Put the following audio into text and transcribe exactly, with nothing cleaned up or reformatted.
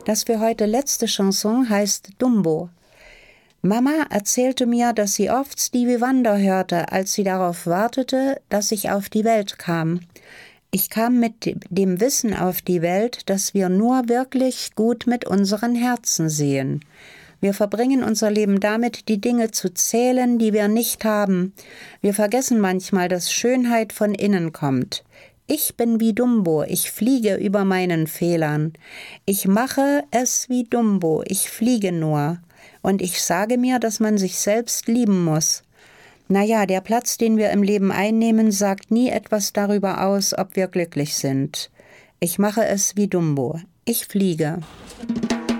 Das für heute letzte Chanson heißt Dumbo. Mama erzählte mir, dass sie oft Stevie Wonder hörte, als sie darauf wartete, dass ich auf die Welt kam. Ich kam mit dem Wissen auf die Welt, dass wir nur wirklich gut mit unseren Herzen sehen. Wir verbringen unser Leben damit, die Dinge zu zählen, die wir nicht haben. Wir vergessen manchmal, dass Schönheit von innen kommt. Ich bin wie Dumbo, ich fliege über meinen Fehlern. Ich mache es wie Dumbo, ich fliege nur. Und ich sage mir, dass man sich selbst lieben muss. Naja, der Platz, den wir im Leben einnehmen, sagt nie etwas darüber aus, ob wir glücklich sind. Ich mache es wie Dumbo, ich fliege.